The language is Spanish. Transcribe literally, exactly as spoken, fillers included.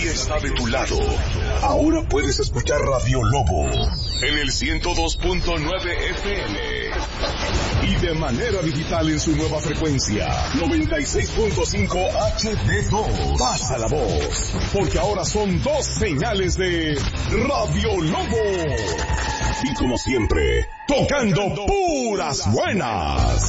vida está de tu lado. Ahora puedes escuchar Radio Lobo en el ciento dos punto nueve F M y de manera digital en su nueva frecuencia noventa y seis punto cinco H D dos. Pasa la voz, porque ahora son dos señales de Radio Lobo. Y como siempre, tocando puras buenas.